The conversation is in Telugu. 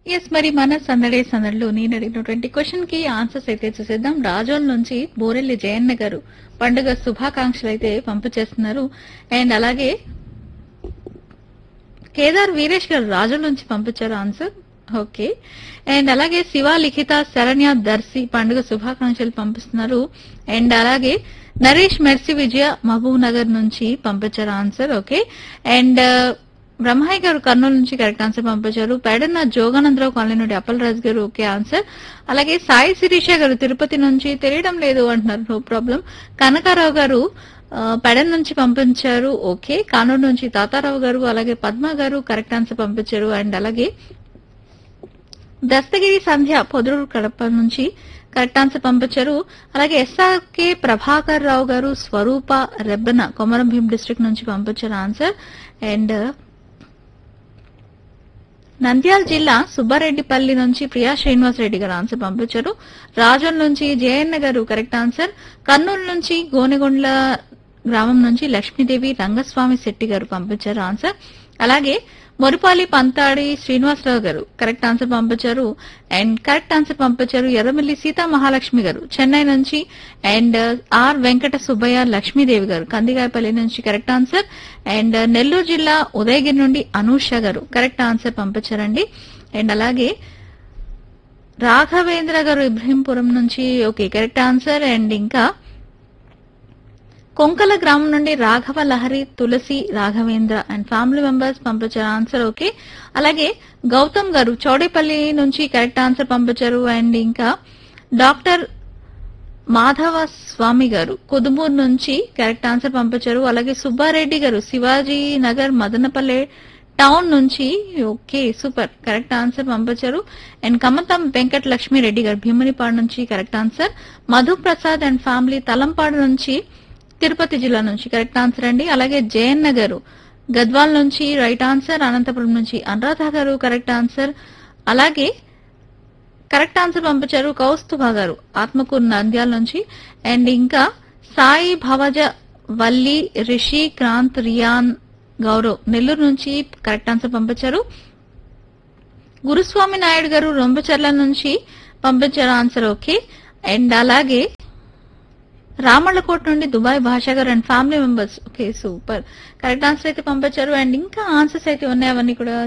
ఎస్ మరి మన సందడే సందడిలో నేను అడిగినటువంటి క్వశ్చన్ కి ఆన్సర్స్ అయితే చూసేద్దాం. రాజోల్ నుంచి బోరెల్లి జయన్న గారు పండుగ శుభాకాంక్షలు అయితే పంపించేస్తున్నారు. అండ్ అలాగే కేదార్ వీరేష్ గారు రాజోల్ నుంచి పంపించారు ఆన్సర్. ఓకే. అండ్ అలాగే శివ లిఖిత శరణ్య దర్శి పండుగ శుభాకాంక్షలు పంపిస్తున్నారు. అండ్ అలాగే నరేష్ మెర్సి విజయ మహబూబ్ నగర్ నుంచి పంపించారు ఆన్సర్. ఓకే. అండ్ బ్రహ్మయ్య గారు కర్నూలు నుంచి కరెక్ట్ ఆన్సర్ పంపించారు. పెడన్న జోగానందరావు కాలనీ నుండి అప్పల్ రాజు గారు ఓకే ఆన్సర్. అలాగే సాయి శిరీష గారు తిరుపతి నుంచి తెలియడం లేదు అంటున్నారు. No problem. కనకారావు గారు పెడన్ నుంచి పంపించారు. ఓకే. కానూరు నుంచి తాతారావు గారు అలాగే పద్మ గారు కరెక్ట్ ఆన్సర్ పంపించారు. అండ్ అలాగే దస్తగిరి సంధ్య పొదలూరు కడప నుంచి కరెక్ట్ ఆన్సర్ పంపించారు. అలాగే ఎస్ఆర్కే ప్రభాకర్ రావు గారు స్వరూప రెబ్బన కొమరం భీం డిస్ట్రిక్ట్ నుంచి పంపించారు ఆన్సర్. అండ్ నంద్యాల జిల్లా సుబ్బారెడ్డిపల్లి నుంచి ప్రియా శ్రీనివాస్ రెడ్డి గారు ఆన్సర్ పంపించారు. రాజన్ నుంచి జయన్న గారు కరెక్ట్ ఆన్సర్. కర్నూలు నుంచి గోనెగొండ్ల గ్రామం నుంచి లక్ష్మీదేవి రంగస్వామి శెట్టి గారు పంపించారు ఆన్సర్. అలాగే మొరిపాలి పంతాడి శ్రీనివాసరావు గారు కరెక్ట్ ఆన్సర్ పంపించారు. అండ్ కరెక్ట్ ఆన్సర్ పంపించారు ఎర్రమిల్లి సీతా మహాలక్ష్మి గారు చెన్నై నుంచి. అండ్ ఆర్ వెంకట సుబ్బయ్య లక్ష్మీదేవి గారు కందిగాయపల్లి నుంచి కరెక్ట్ ఆన్సర్. అండ్ నెల్లూరు జిల్లా ఉదయగిరి నుండి అనూష గారు కరెక్ట్ ఆన్సర్ పంపించారండి. అండ్ అలాగే రాఘవేంద్ర గారు ఇబ్రహీంపురం నుంచి ఓకే కరెక్ట్ ఆన్సర్. అండ్ ఇంకా కొంకల గ్రామం నుండి రాఘవ లహరి తులసి రాఘవేంద్ర అండ్ ఫ్యామిలీ మెంబర్స్ పంపించారు ఆన్సర్. ఓకే. అలాగే గౌతమ్ గారు చౌడేపల్లి నుంచి కరెక్ట్ ఆన్సర్ పంపించారు. అండ్ ఇంకా డాక్టర్ మాధవ స్వామి గారు కుదుమూరు నుంచి కరెక్ట్ ఆన్సర్ పంపించారు. అలాగే సుబ్బారెడ్డి గారు శివాజీ నగర్ మదనపల్లె టౌన్ నుంచి ఓకే సూపర్ కరెక్ట్ ఆన్సర్ పంపించారు. అండ్ కమతం వెంకట లక్ష్మీ రెడ్డి గారు భీమునిపాడు నుంచి correct answer. Madhu Prasad and family Talampadu నుంచి తిరుపతి జిల్లా నుంచి కరెక్ట్ ఆన్సర్ అండి. అలాగే జయన్న గారు గద్వాల్ నుంచి రైట్ ఆన్సర్. అనంతపురం నుంచి అనురాధ గారు కరెక్ట్ ఆన్సర్. అలాగే కరెక్ట్ ఆన్సర్ పంపించారు కౌస్తుభ గారు ఆత్మకూరు నంద్యాల నుంచి. అండ్ ఇంకా సాయి భవజ వల్లి రిషి క్రాంత్ రియాన్ గౌరవ్ నెల్లూరు నుంచి కరెక్ట్ ఆన్సర్ పంపించారు. గురుస్వామి నాయుడు గారు రొంబచర్ల నుంచి పంపించారు ఆన్సర్. ఓకే. అండ్ అలాగే రామళ్ళకోట నుండి దుబాయ్ భాషా గారు and family members okay super correct answer అయితే పంపించారు. అండ్ ఇంకా ఆన్సర్స్ అయితే ఉన్నాయి అవన్నీ కూడా